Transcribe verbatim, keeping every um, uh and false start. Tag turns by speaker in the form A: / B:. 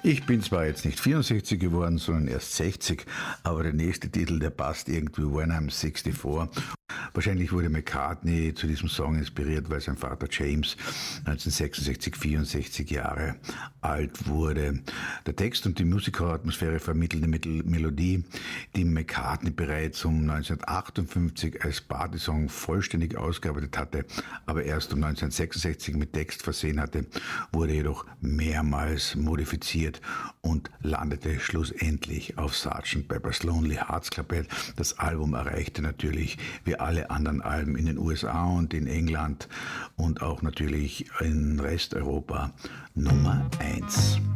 A: Ich bin zwar jetzt nicht vierundsechzig geworden, sondern erst sechzig, aber der nächste Titel, der passt irgendwie, When I'm sixty-four. Wahrscheinlich wurde McCartney zu diesem Song inspiriert, weil sein Vater James neunzehnhundertsechsundsechzig, vierundsechzig Jahre alt wurde. Der Text und die Musikeratmosphäre vermitteln eine Melodie, die McCartney bereits um neunzehnhundertachtundfünfzig als Partysong vollständig ausgearbeitet hatte, aber erst um neunzehnhundertsechsundsechzig mit Text versehen hatte, wurde jedoch mehrmals modifiziert und landete schlussendlich auf Sergeant Pepper's Lonely Hearts Club Band. Das Album erreichte natürlich wie alle anderen Alben in den U S A und in England und auch natürlich in Resteuropa Nummer eins.